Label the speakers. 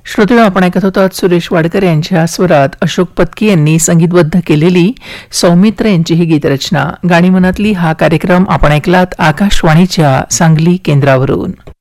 Speaker 1: श्रोते, आपण ऐकत होतात सुरेश वाडकर यांच्या स्वरात अशोक पत्की यांनी संगीतबद्ध केलेली सौमित्र यांची ही गीतरचना. गाणी मनातली हा कार्यक्रम आपण ऐकलात आकाशवाणीच्या सांगली केंद्रावरून.